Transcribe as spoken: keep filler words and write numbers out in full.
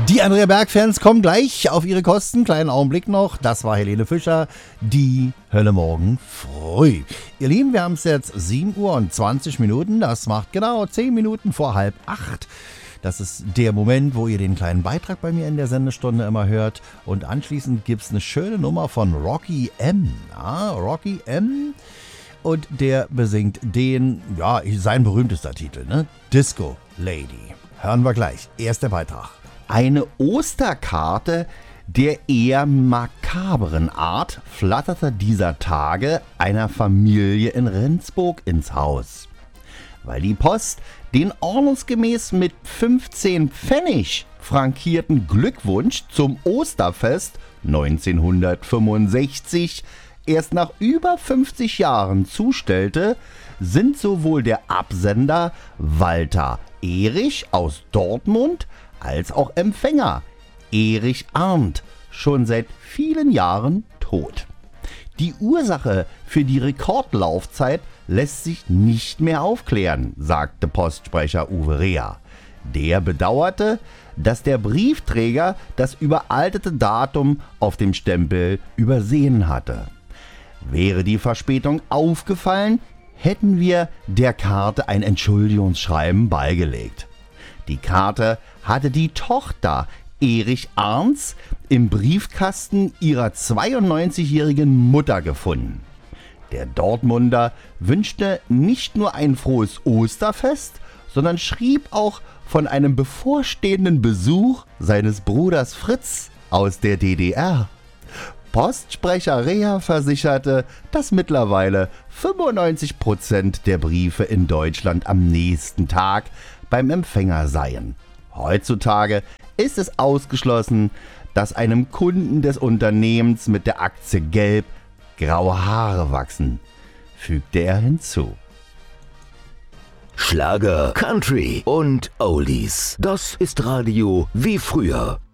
Die Andrea Berg-Fans kommen gleich auf ihre Kosten. Kleinen Augenblick noch. Das war Helene Fischer. Die Hölle morgen früh. Ihr Lieben, wir haben es jetzt sieben Uhr und zwanzig Minuten. Das macht genau zehn Minuten vor halb acht. Das ist der Moment, wo ihr den kleinen Beitrag bei mir in der Sendestunde immer hört. Und anschließend gibt es eine schöne Nummer von Rocky M. Ja, Rocky M. Und der besingt den, ja, sein berühmtester Titel, ne? Disco Lady. Hören wir gleich. Erster Beitrag. Eine Osterkarte der eher makaberen Art flatterte dieser Tage einer Familie in Rendsburg ins Haus. Weil die Post den ordnungsgemäß mit fünfzehn Pfennig frankierten Glückwunsch zum Osterfest neunzehnhundertfünfundsechzig erst nach über fünfzig Jahren zustellte, sind sowohl der Absender Walter Erich aus Dortmund als auch Empfänger Erich Arndt schon seit vielen Jahren tot. Die Ursache für die Rekordlaufzeit lässt sich nicht mehr aufklären, sagte Postsprecher Uwe Reher. Der bedauerte, dass der Briefträger das überaltete Datum auf dem Stempel übersehen hatte. Wäre die Verspätung aufgefallen, hätten wir der Karte ein Entschuldigungsschreiben beigelegt. Die Karte hatte die Tochter Erich Arndts im Briefkasten ihrer zweiundneunzigjährigen Mutter gefunden. Der Dortmunder wünschte nicht nur ein frohes Osterfest, sondern schrieb auch von einem bevorstehenden Besuch seines Bruders Fritz aus der D D R. Postsprecher Reher versicherte, dass mittlerweile fünfundneunzig Prozent der Briefe in Deutschland am nächsten Tag beim Empfänger seien. Heutzutage ist es ausgeschlossen, dass einem Kunden des Unternehmens mit der Aktie Gelb graue Haare wachsen, fügte er hinzu. Schlager, Country und Oldies. Das ist Radio wie früher.